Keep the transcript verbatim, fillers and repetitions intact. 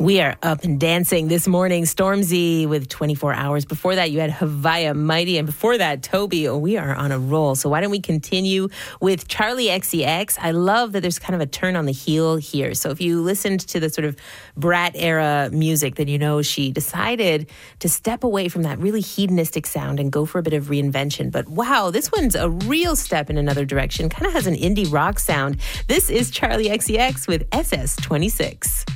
We are up and dancing this morning. Stormzy with twenty-four hours. Before that, you had Havaya Mighty. And before that, Toby. Oh, we are on a roll. So why don't we continue with Charli X C X? I love that there's kind of a turn on the heel here. So if you listened to the sort of Brat era music, then you know she decided to step away from that really hedonistic sound and go for a bit of reinvention. But wow, this one's a real step in another direction. Kind of has an indie rock sound. This is Charli X C X with S S twenty-six.